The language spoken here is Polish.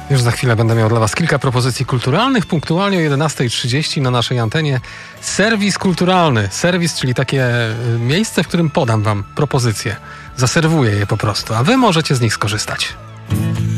Już za chwilę będę miał dla Was kilka propozycji kulturalnych. Punktualnie o 11:30 na naszej antenie serwis kulturalny. Serwis, czyli takie miejsce, w którym podam Wam propozycje. Zaserwuję je po prostu, a Wy możecie z nich skorzystać.